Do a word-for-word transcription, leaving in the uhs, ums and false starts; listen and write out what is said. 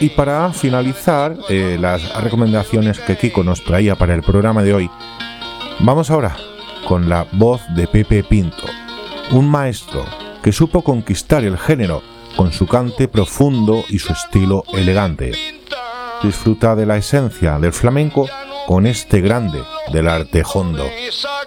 Y para finalizar, eh, las recomendaciones que Kiko nos traía para el programa de hoy, vamos ahora con la voz de Pepe Pinto, un maestro que supo conquistar el género con su cante profundo y su estilo elegante. Disfruta de la esencia del flamenco con este grande del arte hondo.